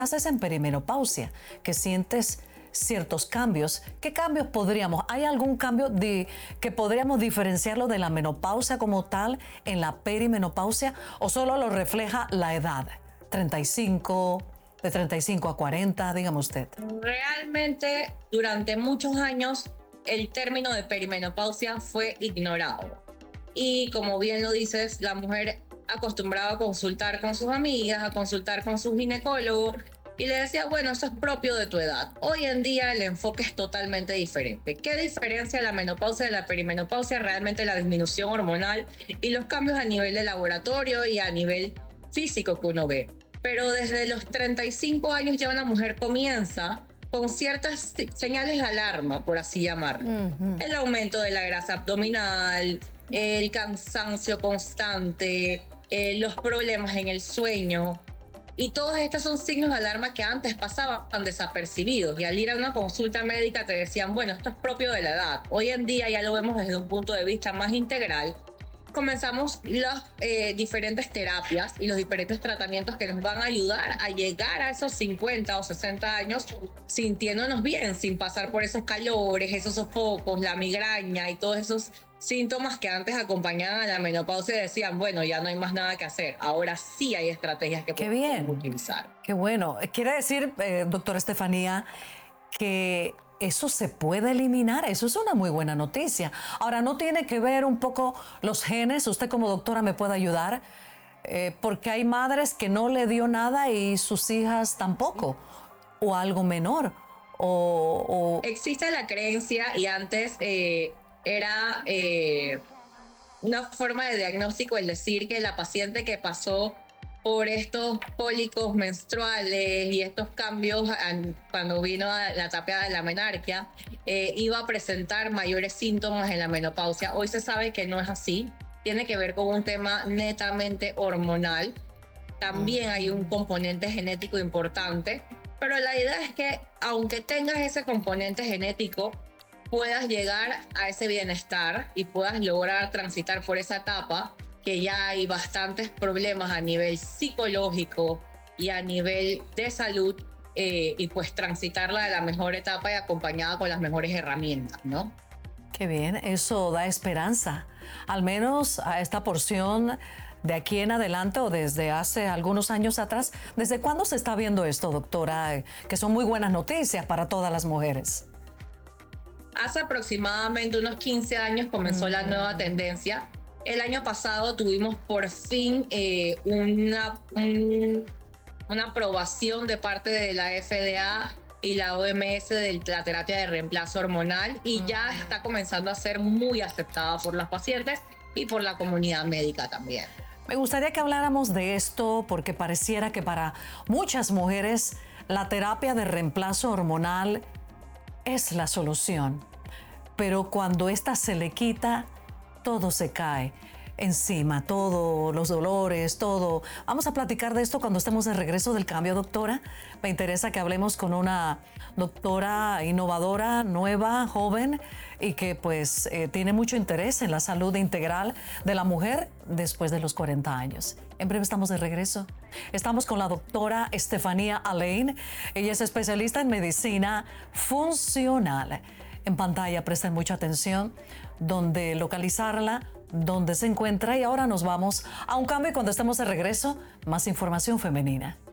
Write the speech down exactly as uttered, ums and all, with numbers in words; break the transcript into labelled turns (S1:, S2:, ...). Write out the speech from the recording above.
S1: es en perimenopausia, que sientes ciertos cambios. ¿Qué cambios podríamos? ¿Hay algún cambio de, que podríamos diferenciarlo de la menopausia como tal en la perimenopausia o solo lo refleja la edad? treinta y cinco, de treinta y cinco a cuarenta, dígame usted.
S2: Realmente, durante muchos años, el término de perimenopausia fue ignorado. Y como bien lo dices, la mujer acostumbraba a consultar con sus amigas, a consultar con su ginecólogo y le decía, bueno, eso es propio de tu edad. Hoy en día el enfoque es totalmente diferente. ¿Qué diferencia la menopausia de la perimenopausia? Realmente la disminución hormonal y los cambios a nivel de laboratorio y a nivel físico que uno ve. Pero desde los treinta y cinco años ya una mujer comienza con ciertas señales de alarma, por así llamarlo. Uh-huh. El aumento de la grasa abdominal, el cansancio constante, eh, los problemas en el sueño. Y todos estos son signos de alarma que antes pasaban desapercibidos. Y al ir a una consulta médica te decían, bueno, esto es propio de la edad. Hoy en día ya lo vemos desde un punto de vista más integral. Comenzamos las eh, diferentes terapias y los diferentes tratamientos que nos van a ayudar a llegar a esos cincuenta o sesenta años sintiéndonos bien, sin pasar por esos calores, esos sofocos, la migraña y todos esos síntomas que antes acompañaban a la menopausia y decían, bueno, ya no hay más nada que hacer. Ahora sí hay estrategias que
S1: Qué
S2: podemos
S1: bien.
S2: utilizar.
S1: Qué bueno. Quiere decir, eh, doctora Estefanía, que eso se puede eliminar. Eso es una muy buena noticia. Ahora, ¿no tiene que ver un poco los genes? Usted como doctora me puede ayudar, eh, porque hay madres que no le dio nada y sus hijas tampoco, o algo menor. O, o...
S2: Existe la creencia y antes eh, era eh, una forma de diagnóstico el decir que la paciente que pasó por estos cólicos menstruales y estos cambios cuando vino la etapa de la menarquia, eh, iba a presentar mayores síntomas en la menopausia. Hoy se sabe que no es así. Tiene que ver con un tema netamente hormonal. También hay un componente genético importante, pero la idea es que aunque tengas ese componente genético, puedas llegar a ese bienestar y puedas lograr transitar por esa etapa, que ya hay bastantes problemas a nivel psicológico y a nivel de salud, eh, y pues transitarla de la mejor etapa y acompañada con las mejores herramientas, ¿no?
S1: Qué bien, eso da esperanza, al menos a esta porción de aquí en adelante o desde hace algunos años atrás. ¿Desde cuándo se está viendo esto, doctora? Que son muy buenas noticias para todas las mujeres.
S2: Hace aproximadamente unos quince años comenzó mm. la nueva tendencia. El año pasado tuvimos por fin eh, una, un, una aprobación de parte de la F D A y la O M S de la terapia de reemplazo hormonal y uh-huh. ya está comenzando a ser muy aceptada por los pacientes y por la comunidad médica también.
S1: Me gustaría que habláramos de esto porque pareciera que para muchas mujeres la terapia de reemplazo hormonal es la solución, pero cuando esta se le quita, todo se cae encima, todos los dolores, todo. Vamos a platicar de esto cuando estemos de regreso del cambio, doctora. Me interesa que hablemos con una doctora innovadora, nueva, joven y que pues eh, tiene mucho interés en la salud integral de la mujer después de los cuarenta años. En breve estamos de regreso. Estamos con la doctora Estefanía Alain. Ella es especialista en medicina funcional. En pantalla, presten mucha atención dónde localizarla, dónde se encuentra y ahora nos vamos a un cambio y cuando estemos de regreso, más información femenina.